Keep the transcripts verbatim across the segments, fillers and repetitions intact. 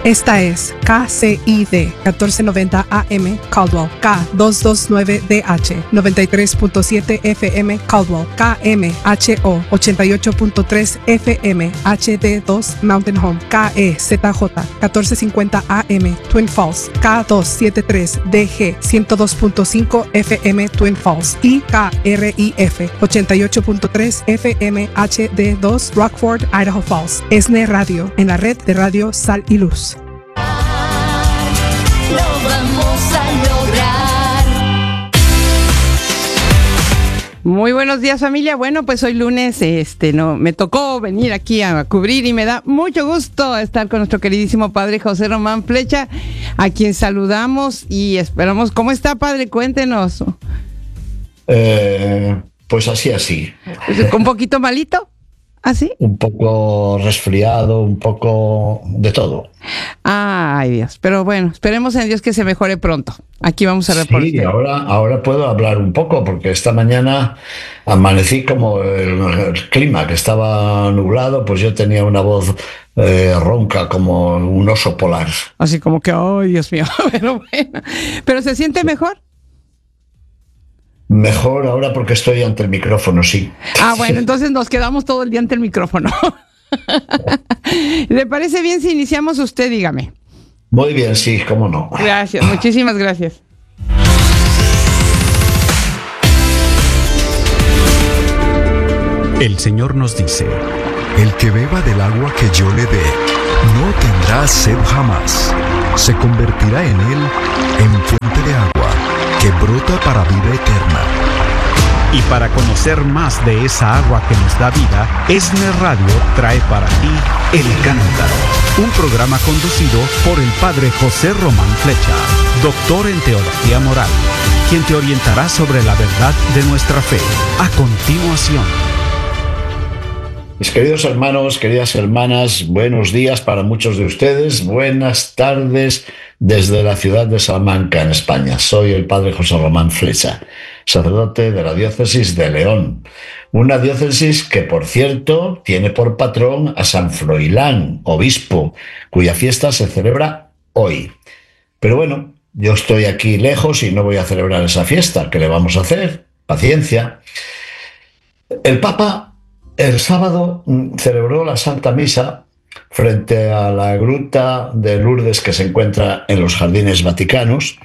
Esta es K C I D catorce noventa A M Caldwell, K doscientos veintinueve D H noventa y tres punto siete F M Caldwell, K M H O ochenta y ocho punto tres F M H D dos Mountain Home, K E Z J catorce cincuenta A M Twin Falls, K doscientos setenta y tres D G ciento dos punto cinco F M Twin Falls y K R I F ochenta y ocho punto tres F M H D dos Rockford, Idaho Falls. ESNE Radio, en la red de Radio Sal y Luz. Lo vamos a lograr. Muy buenos días, familia. Bueno, pues hoy lunes este no me tocó venir aquí a cubrir y me da mucho gusto estar con nuestro queridísimo padre José Román Flecha, a quien saludamos y esperamos. ¿Cómo está, padre? Cuéntenos. Eh, pues así, así. ¿Un poquito malito? ¿Así? Un poco resfriado, un poco de todo. Ay, Dios. Pero bueno, esperemos en Dios que se mejore pronto. Aquí vamos a reportar. Sí, ahora, ahora puedo hablar un poco, porque esta mañana amanecí como el, el clima, que estaba nublado, pues yo tenía una voz eh, ronca como un oso polar. Así como que, ay, Dios mío. Pero bueno. ¿Pero se siente mejor? Mejor ahora porque estoy ante el micrófono, sí. Ah, bueno, entonces nos quedamos todo el día ante el micrófono. ¿Le parece bien si iniciamos? Usted dígame. Muy bien, sí, cómo no. Gracias, muchísimas gracias. El Señor nos dice: el que beba del agua que yo le dé, no tendrá sed jamás. Se convertirá en él en fuente de agua que brota para vida eterna. Y para conocer más de esa agua que nos da vida, ESNE Radio trae para ti El Cántaro, un programa conducido por el padre José Román Flecha, doctor en Teología Moral, quien te orientará sobre la verdad de nuestra fe. A continuación. Mis queridos hermanos, queridas hermanas, buenos días para muchos de ustedes, buenas tardes desde la ciudad de Salamanca, en España. Soy el padre José Román Flecha, sacerdote de la diócesis de León, una diócesis que, por cierto, tiene por patrón a San Froilán, obispo, cuya fiesta se celebra hoy. Pero bueno, yo estoy aquí lejos y no voy a celebrar esa fiesta. ¿Qué le vamos a hacer? Paciencia. El Papa el sábado celebró la Santa Misa frente a la gruta de Lourdes que se encuentra en los Jardines Vaticanos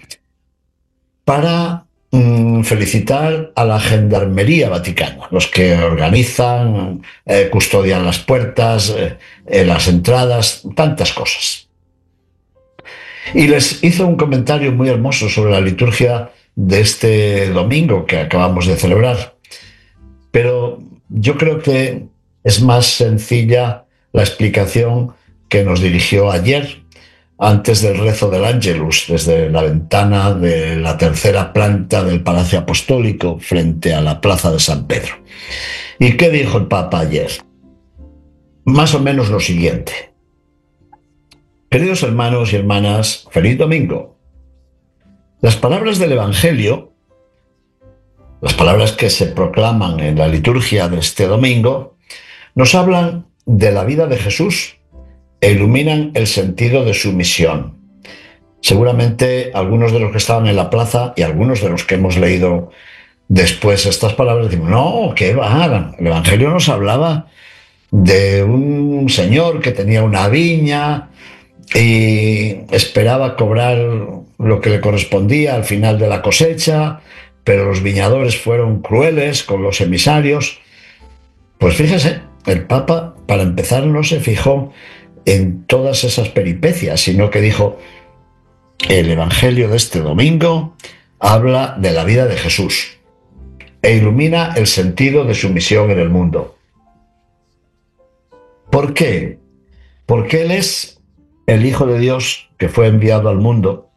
para mm, felicitar a la Gendarmería Vaticana, los que organizan, eh, custodian las puertas, eh, eh, las entradas, tantas cosas. Y les hizo un comentario muy hermoso sobre la liturgia de este domingo que acabamos de celebrar. Pero yo creo que es más sencilla la explicación que nos dirigió ayer, antes del rezo del Ángelus, desde la ventana de la tercera planta del Palacio Apostólico, frente a la Plaza de San Pedro. ¿Y qué dijo el Papa ayer? Más o menos lo siguiente. Queridos hermanos y hermanas, feliz domingo. Las palabras del Evangelio, las palabras que se proclaman en la liturgia de este domingo, nos hablan de la vida de Jesús e iluminan el sentido de su misión. Seguramente algunos de los que estaban en la plaza y algunos de los que hemos leído después estas palabras decimos, no, ¿qué va? El Evangelio nos hablaba de un señor que tenía una viña y esperaba cobrar lo que le correspondía al final de la cosecha, pero los viñadores fueron crueles con los emisarios. Pues fíjese, el Papa, para empezar, no se fijó en todas esas peripecias, sino que dijo, el Evangelio de este domingo habla de la vida de Jesús e ilumina el sentido de su misión en el mundo. ¿Por qué? Porque Él es el Hijo de Dios que fue enviado al mundo,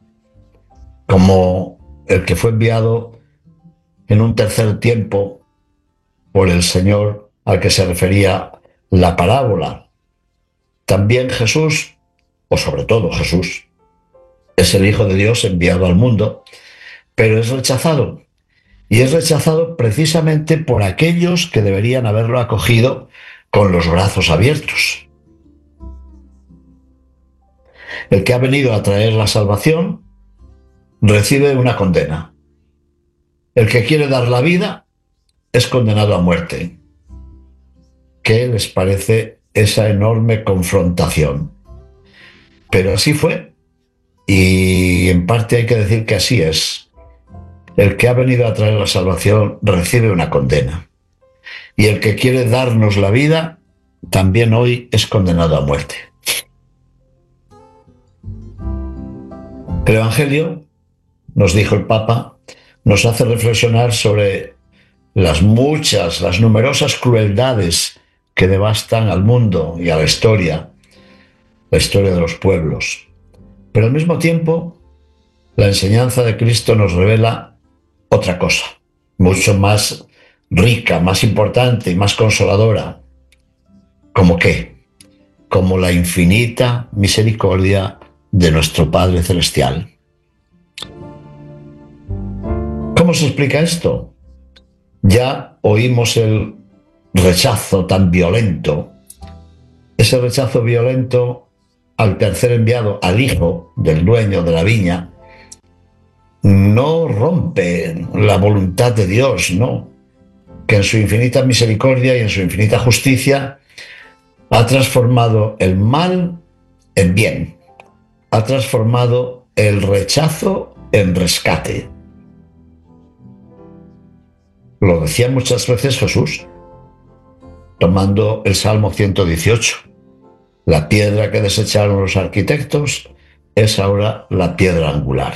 como el que fue enviado en un tercer tiempo por el Señor al que se refería la parábola. También Jesús, o sobre todo Jesús, es el Hijo de Dios enviado al mundo, pero es rechazado. Y es rechazado precisamente por aquellos que deberían haberlo acogido con los brazos abiertos. El que ha venido a traer la salvación recibe una condena. El que quiere dar la vida es condenado a muerte. ¿Qué les parece esa enorme confrontación? Pero así fue, y en parte hay que decir que así es. El que ha venido a traer la salvación recibe una condena, y el que quiere darnos la vida también hoy es condenado a muerte. El Evangelio, nos dijo el Papa, nos hace reflexionar sobre las muchas, las numerosas crueldades que devastan al mundo y a la historia, la historia de los pueblos. Pero al mismo tiempo, la enseñanza de Cristo nos revela otra cosa, mucho más rica, más importante y más consoladora. ¿Cómo qué? Como la infinita misericordia de nuestro Padre Celestial. ¿Cómo se explica esto? Ya oímos el rechazo tan violento, ese rechazo violento al tercer enviado, al hijo del dueño de la viña. No rompe la voluntad de Dios, no, que en su infinita misericordia y en su infinita justicia ha transformado el mal en bien, ha transformado el rechazo en rescate. Lo decía muchas veces Jesús, tomando el Salmo ciento dieciocho. La piedra que desecharon los arquitectos es ahora la piedra angular.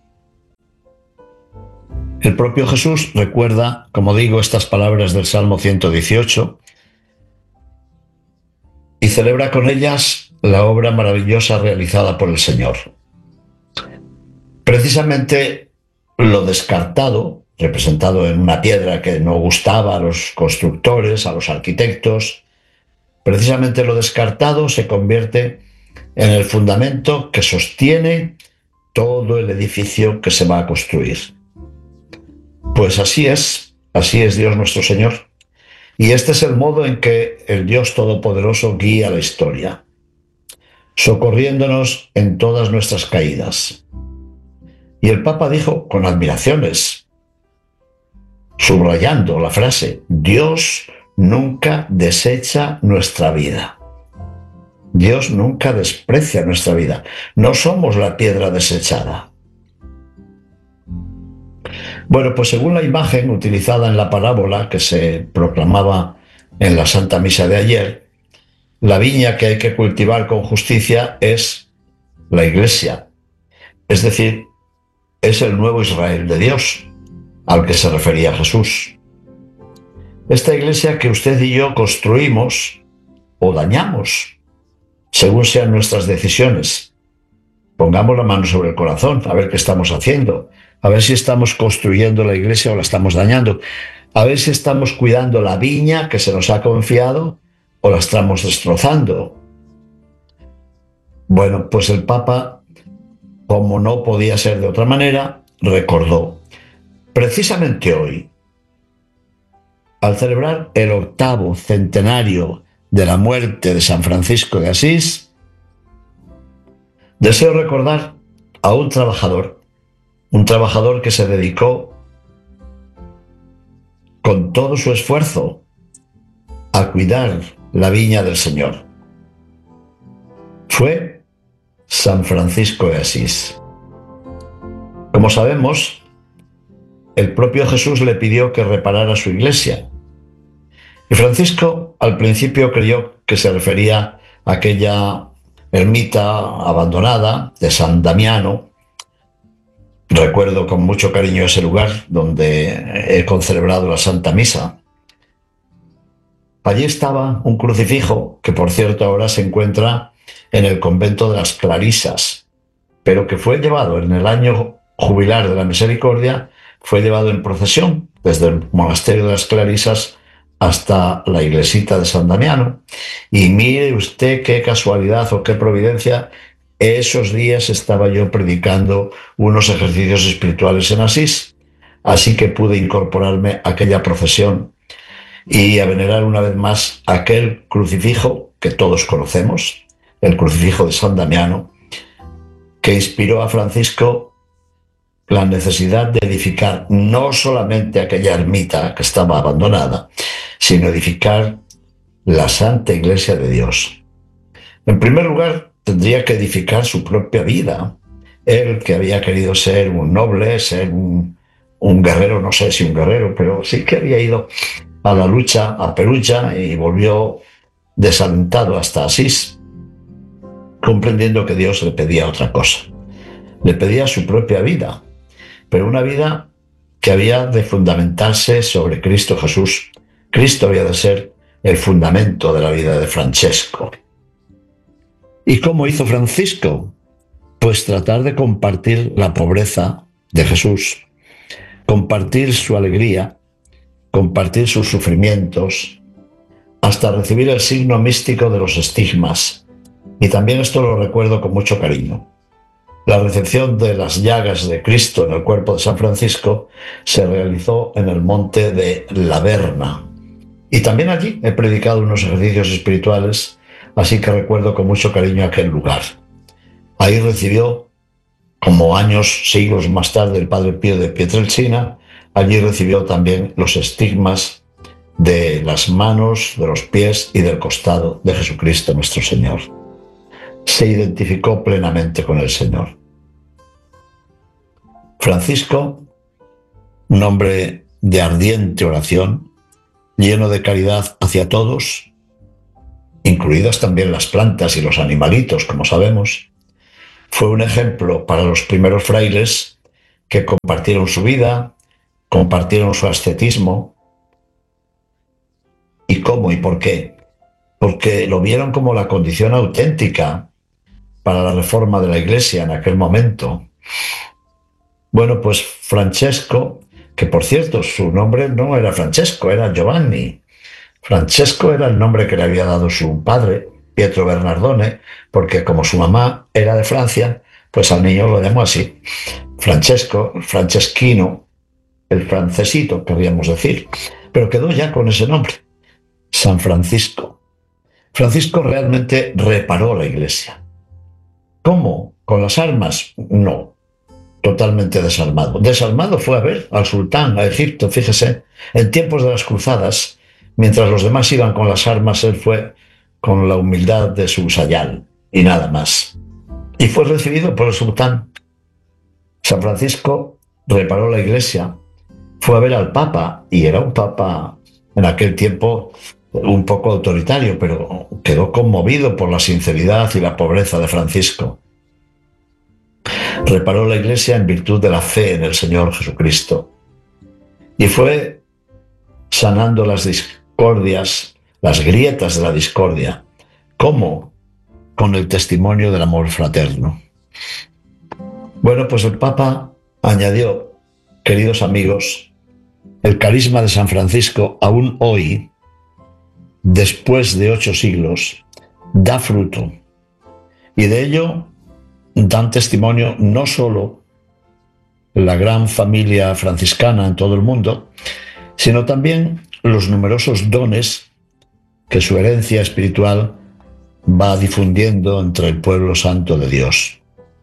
El propio Jesús recuerda, como digo, estas palabras del Salmo ciento dieciocho y celebra con ellas la obra maravillosa realizada por el Señor. Precisamente lo descartado, representado en una piedra que no gustaba a los constructores, a los arquitectos, precisamente lo descartado se convierte en el fundamento que sostiene todo el edificio que se va a construir. Pues así es, así es Dios nuestro Señor. Y este es el modo en que el Dios Todopoderoso guía la historia, socorriéndonos en todas nuestras caídas. Y el Papa dijo con admiraciones, subrayando la frase, Dios nunca desecha nuestra vida. Dios nunca desprecia nuestra vida. No somos la piedra desechada. Bueno, pues según la imagen utilizada en la parábola que se proclamaba en la Santa Misa de ayer, la viña que hay que cultivar con justicia es la Iglesia. Es decir, es el nuevo Israel de Dios, al que se refería Jesús. Esta Iglesia que usted y yo construimos o dañamos, según sean nuestras decisiones. Pongamos la mano sobre el corazón, a ver qué estamos haciendo, a ver si estamos construyendo la Iglesia o la estamos dañando, a ver si estamos cuidando la viña que se nos ha confiado o la estamos destrozando. Bueno, pues el Papa, como no podía ser de otra manera, recordó, precisamente hoy, al celebrar el octavo centenario de la muerte de San Francisco de Asís, deseo recordar a un trabajador, un trabajador que se dedicó con todo su esfuerzo a cuidar la viña del Señor. Fue San Francisco de Asís. Como sabemos, el propio Jesús le pidió que reparara su iglesia. Y Francisco al principio creyó que se refería a aquella ermita abandonada de San Damiano. Recuerdo con mucho cariño ese lugar donde he concelebrado la Santa Misa. Allí estaba un crucifijo que, por cierto, ahora se encuentra en el convento de las Clarisas, pero que fue llevado en el año jubilar de la Misericordia, fue llevado en procesión desde el monasterio de las Clarisas hasta la iglesita de San Damiano. Y mire usted qué casualidad o qué providencia, esos días estaba yo predicando unos ejercicios espirituales en Asís, así que pude incorporarme a aquella procesión y a venerar una vez más aquel crucifijo que todos conocemos, el crucifijo de San Damiano, que inspiró a Francisco la necesidad de edificar no solamente aquella ermita que estaba abandonada, sino edificar la Santa Iglesia de Dios. En primer lugar, tendría que edificar su propia vida. Él, que había querido ser un noble, ser un, un guerrero, no sé si un guerrero, pero sí que había ido a la lucha a Perugia y volvió desalentado hasta Asís, comprendiendo que Dios le pedía otra cosa. Le pedía su propia vida, pero una vida que había de fundamentarse sobre Cristo Jesús. Cristo había de ser el fundamento de la vida de Francesco. ¿Y cómo hizo Francisco? Pues tratar de compartir la pobreza de Jesús, compartir su alegría, compartir sus sufrimientos, hasta recibir el signo místico de los estigmas. Y también esto lo recuerdo con mucho cariño. La recepción de las llagas de Cristo en el cuerpo de San Francisco se realizó en el monte de la Verna. Y también allí he predicado unos ejercicios espirituales, así que recuerdo con mucho cariño aquel lugar. Ahí recibió, como años, siglos más tarde, el Padre Pío de Pietrelcina, allí recibió también los estigmas de las manos, de los pies y del costado de Jesucristo nuestro Señor. Se identificó plenamente con el Señor. Francisco, un hombre de ardiente oración, lleno de caridad hacia todos, incluidas también las plantas y los animalitos, como sabemos, fue un ejemplo para los primeros frailes que compartieron su vida, compartieron su ascetismo. ¿Y cómo y por qué? Porque lo vieron como la condición auténtica para la reforma de la Iglesia en aquel momento. Bueno, pues Francesco, que por cierto su nombre no era Francesco, era Giovanni. Francesco era el nombre que le había dado su padre, Pietro Bernardone, porque como su mamá era de Francia, pues al niño lo llamó así. Francesco, Franceschino, el francesito, querríamos decir, pero quedó ya con ese nombre, San Francisco. Francisco realmente reparó la Iglesia. ¿Cómo? ¿Con las armas? No, totalmente desarmado. Desarmado fue a ver al sultán, a Egipto, fíjese, en tiempos de las cruzadas, mientras los demás iban con las armas, él fue con la humildad de su sayal y nada más. Y fue recibido por el sultán. San Francisco reparó la Iglesia, fue a ver al Papa, y era un Papa en aquel tiempo un poco autoritario, pero quedó conmovido por la sinceridad y la pobreza de Francisco. Reparó la Iglesia en virtud de la fe en el Señor Jesucristo. Y fue sanando las discordias, las grietas de la discordia. ¿Cómo? Con el testimonio del amor fraterno. Bueno, pues el Papa añadió, queridos amigos, el carisma de San Francisco aún hoy, después de ocho siglos, da fruto. Y de ello dan testimonio no solo la gran familia franciscana en todo el mundo, sino también los numerosos dones que su herencia espiritual va difundiendo entre el pueblo santo de Dios.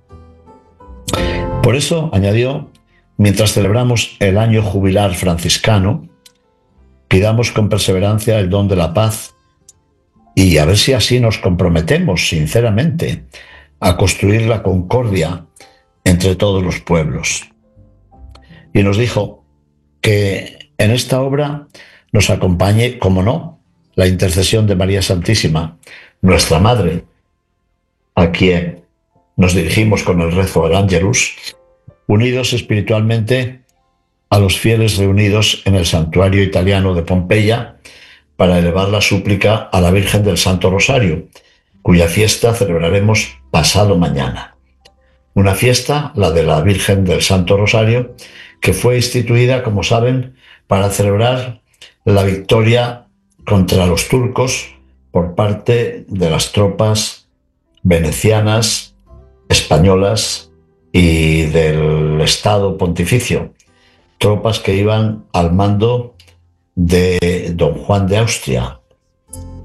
Por eso, añadió, mientras celebramos el año jubilar franciscano, pidamos con perseverancia el don de la paz y a ver si así nos comprometemos sinceramente a construir la concordia entre todos los pueblos. Y nos dijo que en esta obra nos acompañe, como no, la intercesión de María Santísima, nuestra Madre, a quien nos dirigimos con el rezo del Ángelus, unidos espiritualmente a los fieles reunidos en el santuario italiano de Pompeya para elevar la súplica a la Virgen del Santo Rosario, cuya fiesta celebraremos pasado mañana. Una fiesta, la de la Virgen del Santo Rosario, que fue instituida, como saben, para celebrar la victoria contra los turcos por parte de las tropas venecianas, españolas y del Estado Pontificio, tropas que iban al mando de don Juan de Austria,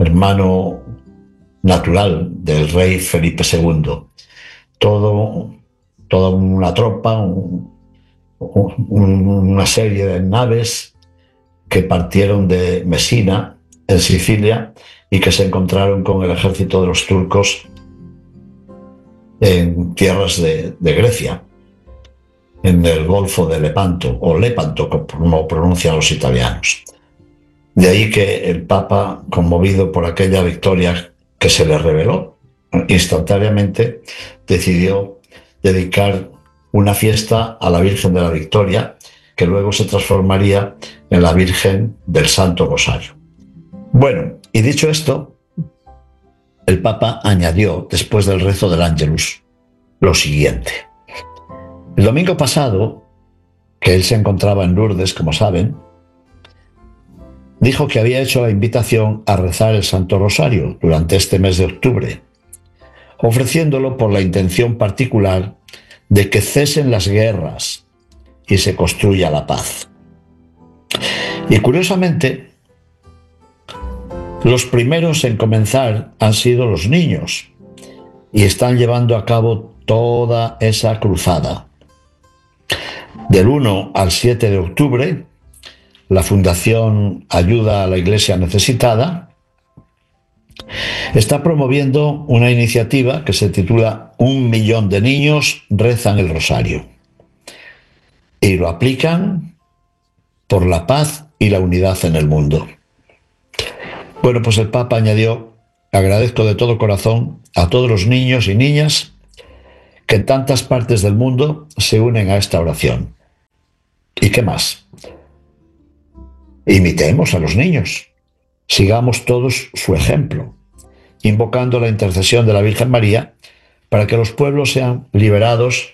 hermano natural del rey Felipe segundo. Todo toda una tropa, un, un, una serie de naves que partieron de Mesina, en Sicilia, y que se encontraron con el ejército de los turcos en tierras de, de Grecia, en el Golfo de Lepanto, o Lepanto, como pronuncian los italianos. De ahí que el Papa, conmovido por aquella victoria que se le reveló, instantáneamente decidió dedicar una fiesta a la Virgen de la Victoria, que luego se transformaría en la Virgen del Santo Rosario. Bueno, y dicho esto, el Papa añadió, después del rezo del Ángelus, lo siguiente. El domingo pasado, que él se encontraba en Lourdes, como saben, dijo que había hecho la invitación a rezar el Santo Rosario durante este mes de octubre, ofreciéndolo por la intención particular de que cesen las guerras y se construya la paz. Y curiosamente, los primeros en comenzar han sido los niños y están llevando a cabo toda esa cruzada. Del uno al siete de octubre, la Fundación Ayuda a la Iglesia Necesitada está promoviendo una iniciativa que se titula Un millón de niños rezan el rosario, y lo aplican por la paz y la unidad en el mundo. Bueno, pues el Papa añadió: agradezco de todo corazón a todos los niños y niñas que en tantas partes del mundo se unen a esta oración. ¿Y qué más? Imitemos a los niños, sigamos todos su ejemplo, invocando la intercesión de la Virgen María para que los pueblos sean liberados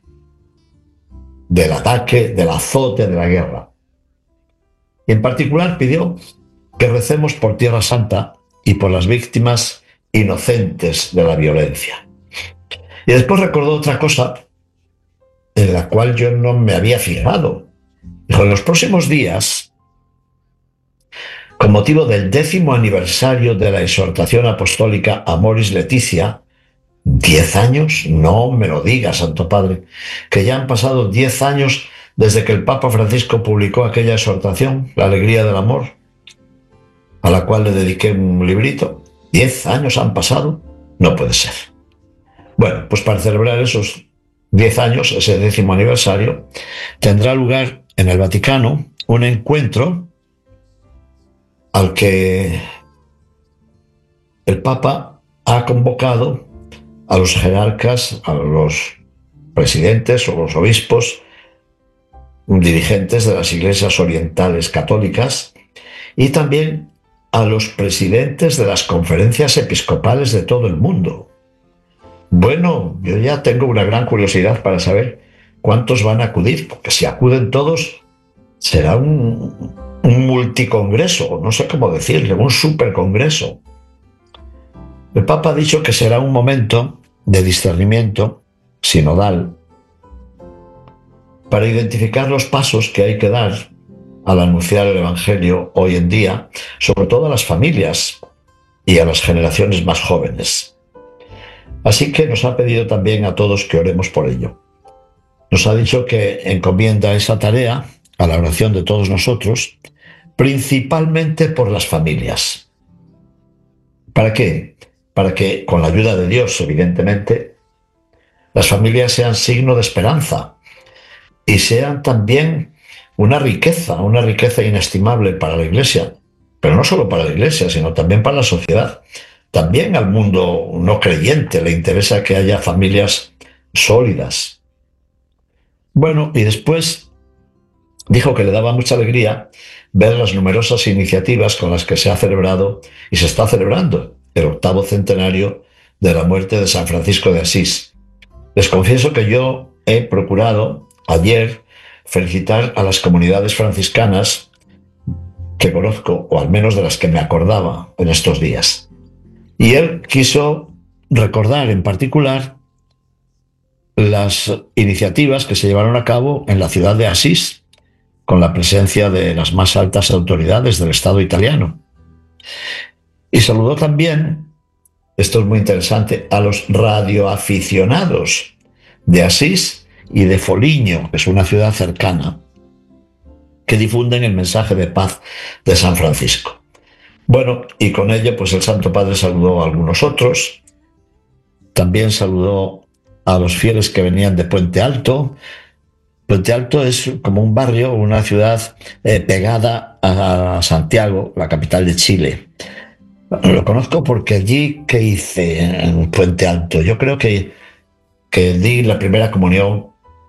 del ataque, del azote, de la guerra. Y en particular pidió que recemos por Tierra Santa y por las víctimas inocentes de la violencia. Y después recordó otra cosa en la cual yo no me había fijado. Dijo: en los próximos días, con motivo del décimo aniversario de la exhortación apostólica Amoris Laetitia, ¿diez años? No me lo diga, Santo Padre, que ya han pasado diez años desde que el Papa Francisco publicó aquella exhortación, La alegría del amor, a la cual le dediqué un librito. ¿Diez años han pasado? No puede ser. Bueno, pues para celebrar esos diez años, ese décimo aniversario, tendrá lugar en el Vaticano un encuentro al que el Papa ha convocado a los jerarcas, a los presidentes o los obispos, dirigentes de las iglesias orientales católicas, y también a los presidentes de las conferencias episcopales de todo el mundo. Bueno, yo ya tengo una gran curiosidad para saber cuántos van a acudir, porque si acuden todos será un, un multicongreso, no sé cómo decirle, un supercongreso. El Papa ha dicho que será un momento de discernimiento sinodal para identificar los pasos que hay que dar al anunciar el Evangelio hoy en día, sobre todo a las familias y a las generaciones más jóvenes. Así que nos ha pedido también a todos que oremos por ello. Nos ha dicho que encomienda esa tarea a la oración de todos nosotros, principalmente por las familias. ¿Para qué? Para que, con la ayuda de Dios, evidentemente, las familias sean signo de esperanza y sean también una riqueza, una riqueza inestimable para la Iglesia, pero no solo para la Iglesia, sino también para la sociedad. También al mundo no creyente le interesa que haya familias sólidas. Bueno, y después dijo que le daba mucha alegría ver las numerosas iniciativas con las que se ha celebrado y se está celebrando el octavo centenario de la muerte de San Francisco de Asís. Les confieso que yo he procurado ayer felicitar a las comunidades franciscanas que conozco, o al menos de las que me acordaba en estos días. Y él quiso recordar en particular las iniciativas que se llevaron a cabo en la ciudad de Asís, con la presencia de las más altas autoridades del Estado italiano. Y saludó también, esto es muy interesante, a los radioaficionados de Asís y de Foligno, que es una ciudad cercana, que difunden el mensaje de paz de San Francisco. Bueno, y con ello pues el Santo Padre saludó a algunos otros, también saludó a los fieles que venían de Puente Alto. Puente Alto es como un barrio, una ciudad eh, pegada a Santiago, la capital de Chile. Lo conozco porque allí, ¿qué hice en Puente Alto? Yo creo que, que di la primera comunión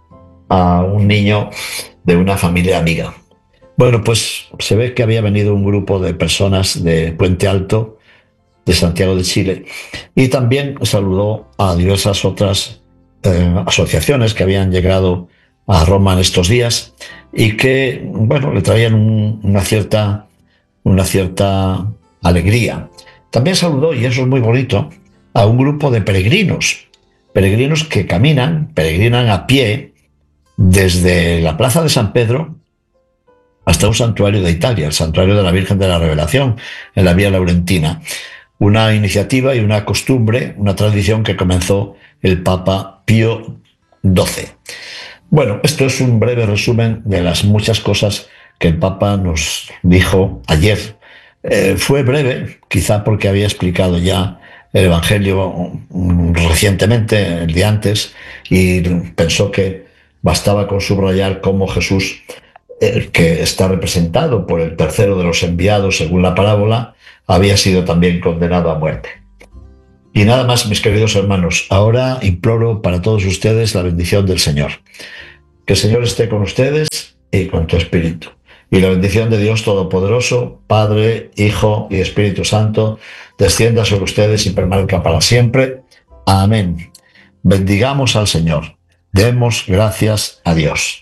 a un niño de una familia amiga. Bueno, pues se ve que había venido un grupo de personas de Puente Alto, de Santiago de Chile, y también saludó a diversas otras eh, asociaciones que habían llegado a Roma en estos días y que, bueno, le traían un, una cierta, una cierta alegría. También saludó, y eso es muy bonito, a un grupo de peregrinos, peregrinos que caminan, peregrinan a pie desde la Plaza de San Pedro hasta un santuario de Italia, el santuario de la Virgen de la Revelación, en la Vía Laurentina. Una iniciativa y una costumbre, una tradición que comenzó el Papa Pío doce. Bueno, esto es un breve resumen de las muchas cosas que el Papa nos dijo ayer. Eh, fue breve, quizá porque había explicado ya el Evangelio recientemente, el día antes, y pensó que bastaba con subrayar cómo Jesús, el que está representado por el tercero de los enviados según la parábola, había sido también condenado a muerte. Y nada más, mis queridos hermanos, ahora imploro para todos ustedes la bendición del Señor. Que el Señor esté con ustedes y con tu espíritu. Y la bendición de Dios Todopoderoso, Padre, Hijo y Espíritu Santo, descienda sobre ustedes y permanezca para siempre. Amén. Bendigamos al Señor. Demos gracias a Dios.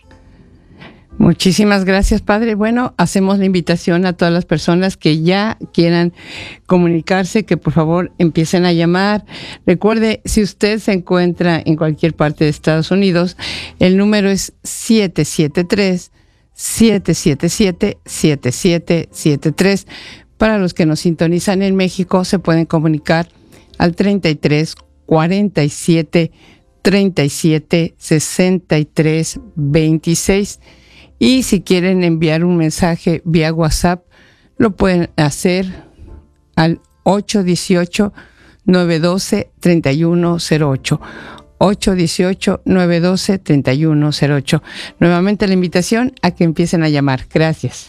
Muchísimas gracias, Padre. Bueno, hacemos la invitación a todas las personas que ya quieran comunicarse, que por favor empiecen a llamar. Recuerde, si usted se encuentra en cualquier parte de Estados Unidos, el número es siete siete tres, siete siete siete, siete siete siete tres. Para los que nos sintonizan en México, se pueden comunicar al treinta y tres, cuarenta y siete, treinta y siete, sesenta y tres, veintiséis. Y si quieren enviar un mensaje vía WhatsApp, lo pueden hacer al ocho uno ocho, nueve uno dos, tres uno cero ocho. ocho uno ocho, nueve uno dos, tres uno cero ocho. Nuevamente la invitación a que empiecen a llamar. Gracias.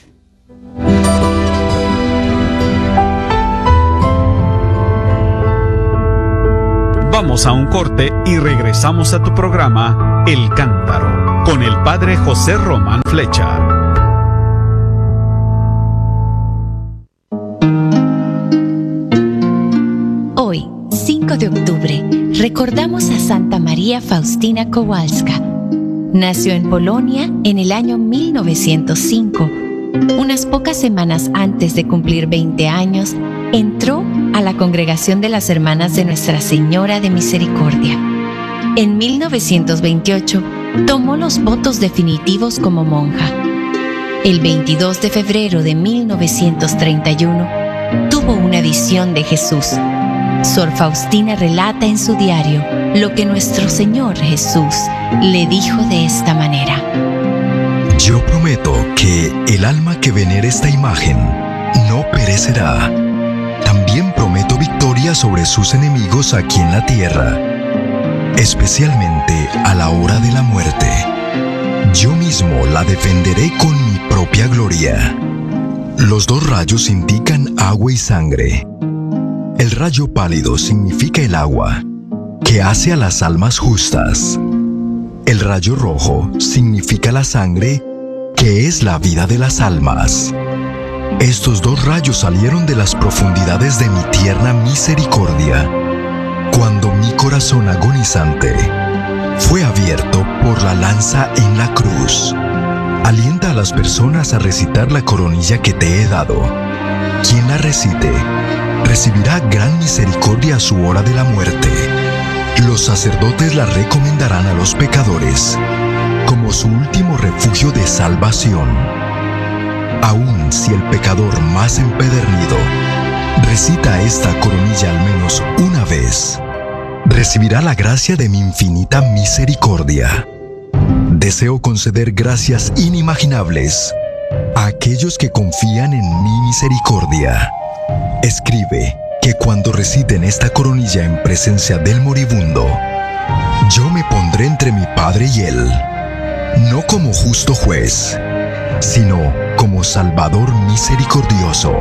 Vamos a un corte y regresamos a tu programa El Cántaro con el Padre José Román Flecha. Hoy, cinco de octubre, recordamos a Santa María Faustina Kowalska. Nació en Polonia en el año mil novecientos cinco. Unas pocas semanas antes de cumplir veinte años, entró a la Congregación de las Hermanas de Nuestra Señora de Misericordia. En mil novecientos veintiocho, tomó los votos definitivos como monja. El veintidós de febrero de mil novecientos treinta y uno, tuvo una visión de Jesús. Sor Faustina relata en su diario lo que nuestro Señor Jesús le dijo de esta manera: Yo prometo que el alma que venere esta imagen no perecerá. También prometo victoria sobre sus enemigos aquí en la tierra, especialmente a la hora de la muerte. Yo mismo la defenderé con mi propia gloria. Los dos rayos indican agua y sangre. El rayo pálido significa el agua, que hace a las almas justas. El rayo rojo significa la sangre, que es la vida de las almas. Estos dos rayos salieron de las profundidades de mi tierna misericordia, cuando mi corazón agonizante fue abierto por la lanza en la cruz. Alienta a las personas a recitar la coronilla que te he dado. Quien la recite recibirá gran misericordia a su hora de la muerte. Los sacerdotes la recomendarán a los pecadores como su último refugio de salvación. Aun si el pecador más empedernido recita esta coronilla al menos una vez, recibirá la gracia de mi infinita misericordia. Deseo conceder gracias inimaginables a aquellos que confían en mi misericordia. Escribe que cuando reciten esta coronilla en presencia del moribundo, yo me pondré entre mi Padre y él, no como justo juez, sino como Salvador misericordioso.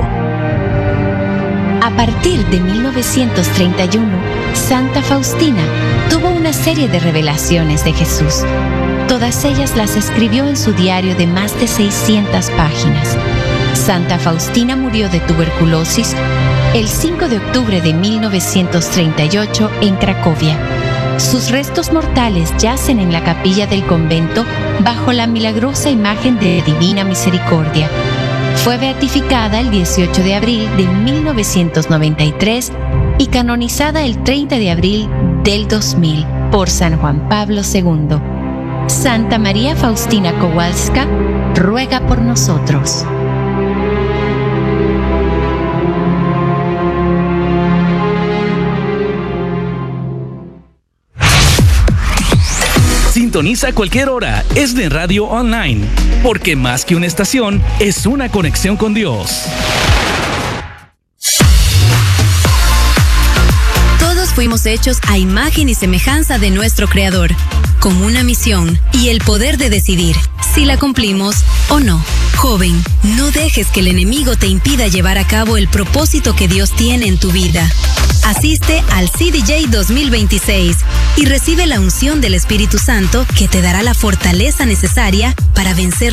A partir de mil novecientos treinta y uno, Santa Faustina tuvo una serie de revelaciones de Jesús. Todas ellas las escribió en su diario de más de seiscientas páginas. Santa Faustina murió de tuberculosis el cinco de octubre de mil novecientos treinta y ocho en Cracovia. Sus restos mortales yacen en la capilla del convento bajo la milagrosa imagen de Divina Misericordia. Fue beatificada el dieciocho de abril de mil novecientos noventa y tres y canonizada el treinta de abril del dos mil por San Juan Pablo segundo. Santa María Faustina Kowalska ruega por nosotros. Sintoniza a cualquier hora ESNE Radio Online, porque más que una estación, es una conexión con Dios. Todos fuimos hechos a imagen y semejanza de nuestro Creador, con una misión y el poder de decidir si la cumplimos o no. Joven, no dejes que el enemigo te impida llevar a cabo el propósito que Dios tiene en tu vida. Asiste al C D J dos mil veintiséis y recibe la unción del Espíritu Santo que te dará la fortaleza necesaria para vencer